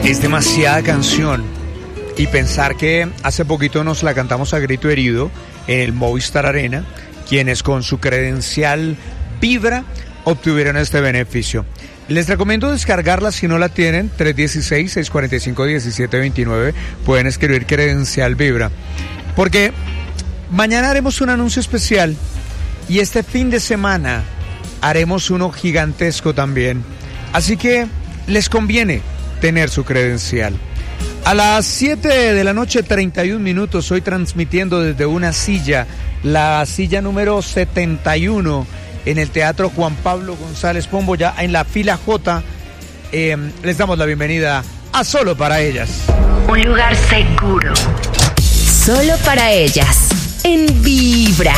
Es demasiada canción. Y pensar que hace poquito nos la cantamos a grito herido en el Movistar Arena, quienes con su credencial Vibra obtuvieron este beneficio. Les recomiendo descargarla si no la tienen, 316-645-1729, pueden escribir credencial Vibra. Porque mañana haremos un anuncio especial y este fin de semana haremos uno gigantesco también. Así que les conviene tener su credencial. A las 7 de la noche, 31 minutos, hoy transmitiendo desde una silla, la silla número 71 en el Teatro Juan Pablo González Pombo, ya en la fila J. Les damos la bienvenida a Solo para Ellas. Un lugar seguro. Solo para ellas. En Vibra.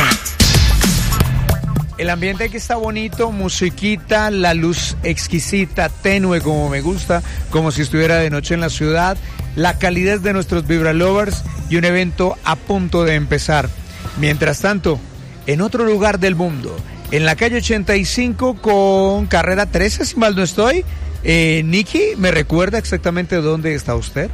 El ambiente aquí está bonito, musiquita, la luz exquisita, tenue como me gusta, como si estuviera de noche en la ciudad, la calidez de nuestros Vibra Lovers y un evento a punto de empezar. Mientras tanto, en otro lugar del mundo, en la calle 85 con carrera 13, si mal no estoy, Nikki, ¿me recuerda exactamente dónde está usted?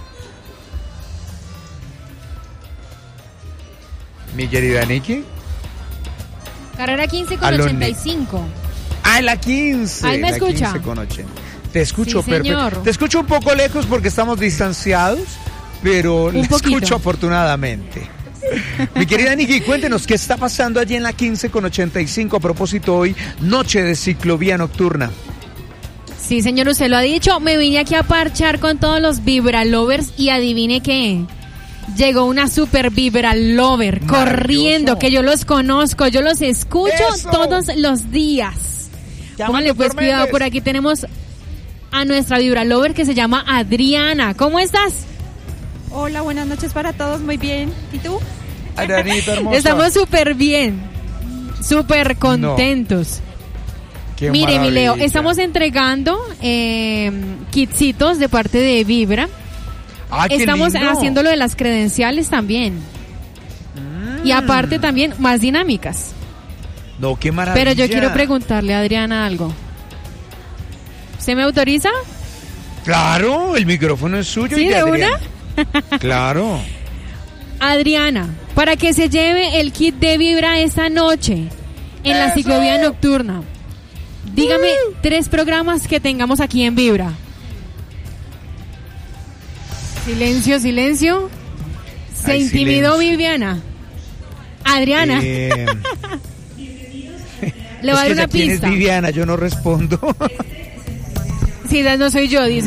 Mi querida Nikki. Carrera 15 con 85. Ah, la 15. Ahí me escucha. 15 con 80. Te escucho, sí, perfecto. Te escucho un poco lejos porque estamos distanciados, pero le escucho afortunadamente. Mi querida Nikki, cuéntenos qué está pasando allí en la 15 con 85 a propósito hoy, noche de ciclovía nocturna. Sí, señor, usted lo ha dicho. Me vine aquí a parchar con todos los Vibra Lovers y adivine qué. Llegó una super Vibra Lover corriendo, que yo los conozco, yo los escucho todos los días. Póngale pues cuidado, por aquí tenemos a nuestra Vibra Lover que se llama Adriana. ¿Cómo estás? Hola, buenas noches para todos, muy bien. ¿Y tú? Adrianita hermosa. Estamos súper bien, súper contentos. No. Mire, mi Leo, estamos entregando kitsitos de parte de Vibra. Estamos haciendo lo de las credenciales también. Y aparte también más dinámicas. No, qué maravilla. Pero yo quiero preguntarle a Adriana algo. ¿Se me autoriza? Claro, el micrófono es suyo. ¿Sí, y de Adriana. una? Claro. Adriana, para que se lleve el kit de Vibra esta noche en la ciclovía nocturna, dígame 3 programas que tengamos aquí en Vibra. Silencio, silencio. Se intimidó silencio. Viviana. Adriana. Le voy a dar una pista. ¿Quién es Viviana? Yo no respondo. Sí, no soy yo, dice.